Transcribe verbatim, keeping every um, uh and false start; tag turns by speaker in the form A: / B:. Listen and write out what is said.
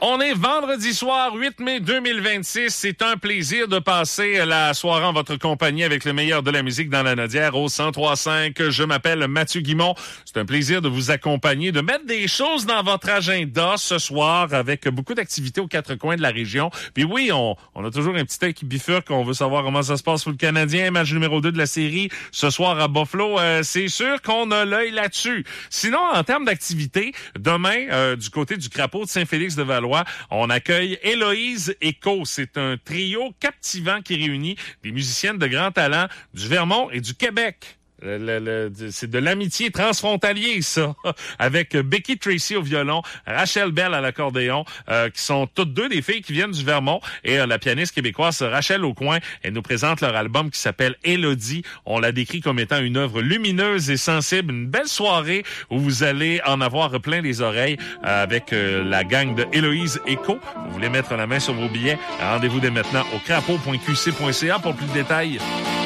A: On est vendredi soir, huit mai deux mille vingt-six. C'est un plaisir de passer la soirée en votre compagnie avec le meilleur de la musique dans la Nodière au cent trois cinq. Je m'appelle Mathieu Guimont. C'est un plaisir de vous accompagner, de mettre des choses dans votre agenda ce soir avec beaucoup d'activités aux quatre coins de la région. Puis oui, on, on a toujours un petit œil qui bifurque. On veut savoir comment ça se passe pour le Canadien. Match numéro deux de la série ce soir à Buffalo. Euh, c'est sûr qu'on a l'œil là-dessus. Sinon, en termes d'activités, demain, euh, du côté du Crapaud de Saint-Félix-de-Valois, on accueille Héloïse et Co. C'est un trio captivant qui réunit des musiciennes de grand talent du Vermont et du Québec. Le, le, le, c'est de l'amitié transfrontalier, ça, avec Becky Tracy au violon, Rachel Bell à l'accordéon, euh, qui sont toutes deux des filles qui viennent du Vermont, et euh, la pianiste québécoise Rachel Aucoin. Elle nous présente leur album qui s'appelle Élodie. On la décrit comme étant une œuvre lumineuse et sensible, une belle soirée où vous allez en avoir plein les oreilles euh, avec euh, la gang de Héloïse et Co. Vous voulez mettre la main sur vos billets? Rendez-vous dès maintenant au crapaud point q c point c a pour plus de détails.